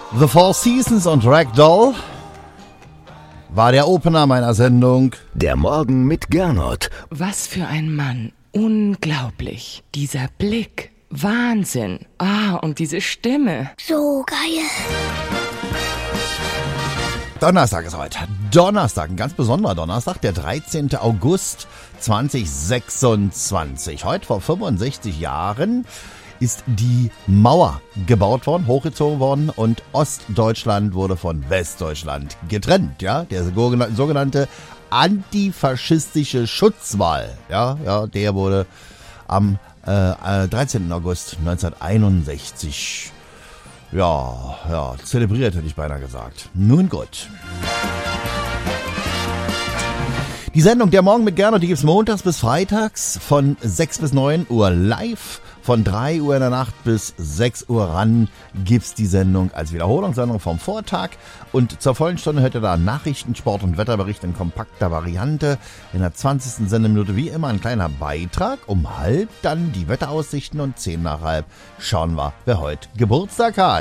The Four Seasons und Ragdoll war der Opener meiner Sendung. Der Morgen mit Gernot. Was für ein Mann. Unglaublich. Dieser Blick. Wahnsinn. Und diese Stimme. So geil. Donnerstag ist heute. Donnerstag, ein ganz besonderer Donnerstag, der 13. August 2026. Heute vor 65 Jahren ist die Mauer gebaut worden, hochgezogen worden und Ostdeutschland wurde von Westdeutschland getrennt. Ja, der sogenannte antifaschistische Schutzwall, der wurde am 13. August 1961 zelebriert, hätte ich beinahe gesagt. Nun gut. Die Sendung Der Morgen mit Gernot, die gibt's montags bis freitags von 6 bis 9 Uhr live. Von 3 Uhr in der Nacht bis 6 Uhr ran gibt's die Sendung als Wiederholungssendung vom Vortag. Und zur vollen Stunde hört ihr da Nachrichten, Sport und Wetterbericht in kompakter Variante. In der 20. Sendeminute wie immer ein kleiner Beitrag. Um 12:30 dann die Wetteraussichten und 10:30 schauen wir, wer heute Geburtstag hat.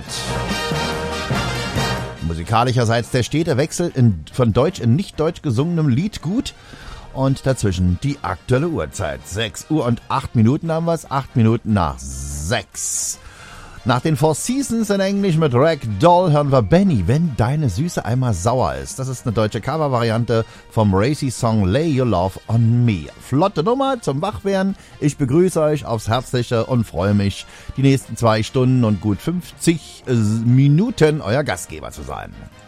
Musikalischerseits der stete Wechsel von Deutsch in nicht deutsch gesungenem Lied gut. Und dazwischen die aktuelle Uhrzeit. 6 Uhr und 8 Minuten haben wir es. 8 Minuten nach 6. Nach den Four Seasons in Englisch mit Ragdoll hören wir Benny, wenn deine Süße einmal sauer ist. Das ist eine deutsche Covervariante vom Racy-Song Lay Your Love on Me. Flotte Nummer zum Wachwerden. Ich begrüße euch aufs Herzliche und freue mich, die nächsten 2 Stunden und gut 50 Minuten euer Gastgeber zu sein.